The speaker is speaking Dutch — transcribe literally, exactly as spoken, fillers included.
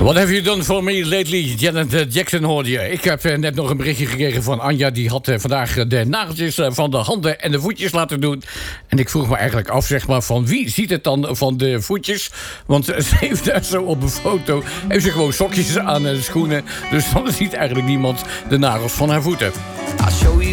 What have you done for me lately? Janet Jackson hoorde je. Ik heb uh, net nog een berichtje gekregen van Anja. Die had uh, vandaag de nageltjes uh, van de handen en de voetjes laten doen. En ik vroeg me eigenlijk af, zeg maar, van wie ziet het dan van de voetjes? Want uh, ze heeft daar zo op een foto, heeft ze gewoon sokjes aan en uh, schoenen. Dus dan ziet eigenlijk niemand de nagels van haar voeten.